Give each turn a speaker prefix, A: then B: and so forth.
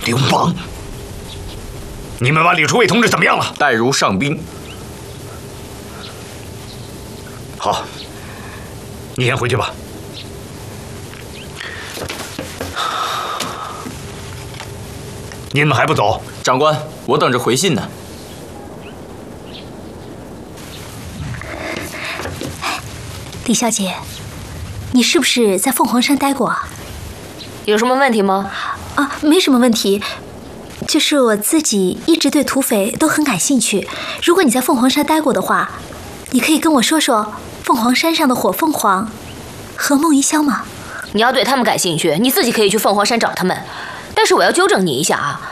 A: 流氓！你们把李初卫同志怎么样了？
B: 待如上宾。
A: 好，你先回去吧。你们还不走？
B: 长官，我等着回信呢。
C: 李小姐，你是不是在凤凰山待过啊？
D: 有什么问题吗？
C: 啊，没什么问题，就是我自己一直对土匪都很感兴趣。如果你在凤凰山待过的话，你可以跟我说说凤凰山上的火凤凰和孟宜香吗？
D: 你要对他们感兴趣，你自己可以去凤凰山找他们。但是我要纠正你一下啊，